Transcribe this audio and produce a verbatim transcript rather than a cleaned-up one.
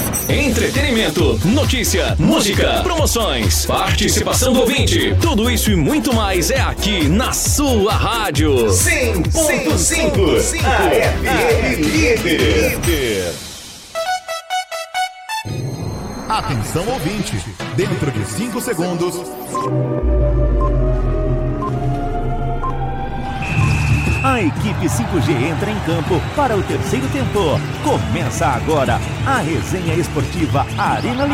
Entretenimento, notícia, música, promoções, participação do ouvinte. Tudo isso e muito mais é aqui na sua rádio. cem ponto cinco, a F M Líder. Atenção ouvinte, dentro de cinco segundos... A equipe cinco G entra em campo para o terceiro tempo. Começa agora a resenha esportiva Arena